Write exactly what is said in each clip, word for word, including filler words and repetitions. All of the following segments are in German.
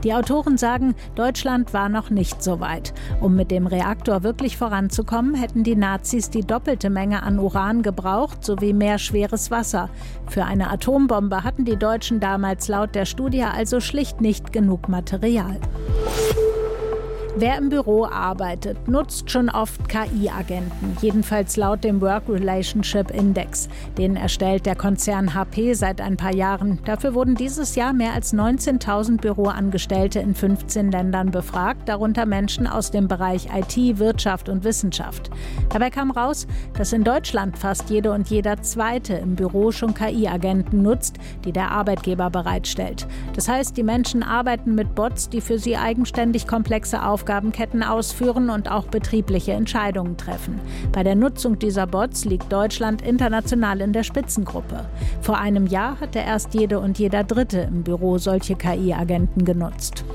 Die Autoren sagen, Deutschland war noch nicht so weit. Um mit dem Reaktor wirklich voranzukommen, hätten die Nazis die doppelte Menge an Uran gebraucht, sowie mehr schweres Wasser. Für eine Atombombe hatten die Deutschen damals laut der Studie also schlicht nicht genug Material. Wer im Büro arbeitet, nutzt schon oft K I-Agenten, jedenfalls laut dem Work Relationship Index. Den erstellt der Konzern H P seit ein paar Jahren. Dafür wurden dieses Jahr mehr als neunzehntausend Büroangestellte in fünfzehn Ländern befragt, darunter Menschen aus dem Bereich I T, Wirtschaft und Wissenschaft. Dabei kam raus, dass in Deutschland fast jede und jeder Zweite im Büro schon K I-Agenten nutzt, die der Arbeitgeber bereitstellt. Das heißt, die Menschen arbeiten mit Bots, die für sie eigenständig komplexe Aufgaben Aufgabenketten ausführen und auch betriebliche Entscheidungen treffen. Bei der Nutzung dieser Bots liegt Deutschland international in der Spitzengruppe. Vor einem Jahr hatte erst jede und jeder Dritte im Büro solche K I-Agenten genutzt.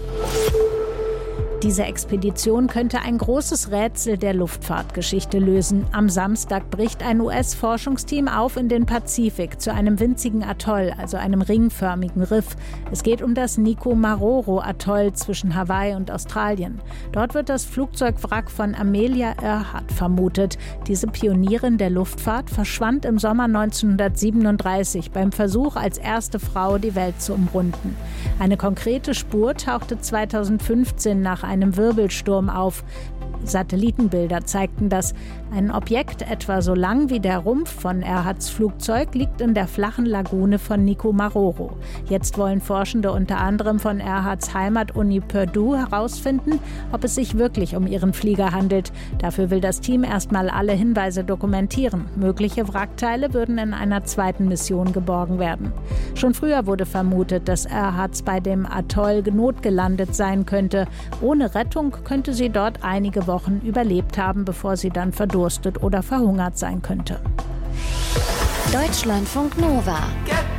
Diese Expedition könnte ein großes Rätsel der Luftfahrtgeschichte lösen. Am Samstag bricht ein U S-Forschungsteam auf in den Pazifik zu einem winzigen Atoll, also einem ringförmigen Riff. Es geht um das Nikomaroro-Atoll zwischen Hawaii und Australien. Dort wird das Flugzeugwrack von Amelia Earhart vermutet. Diese Pionierin der Luftfahrt verschwand im Sommer neunzehnhundertsiebenunddreißig beim Versuch, als erste Frau die Welt zu umrunden. Eine konkrete Spur tauchte zweitausendfünfzehn nach einem Wirbelsturm auf. Satellitenbilder zeigten das. Ein Objekt etwa so lang wie der Rumpf von Earharts Flugzeug liegt in der flachen Lagune von Nikomaroro. Jetzt wollen Forschende unter anderem von Earharts Heimatuni Purdue herausfinden, ob es sich wirklich um ihren Flieger handelt. Dafür will das Team erstmal alle Hinweise dokumentieren. Mögliche Wrackteile würden in einer zweiten Mission geborgen werden. Schon früher wurde vermutet, dass Earhart bei dem Atoll notgelandet sein könnte. Ohne Rettung könnte sie dort einige Wochen überlebt haben, bevor sie dann verdurstet oder verhungert sein könnte. Deutschlandfunk Nova.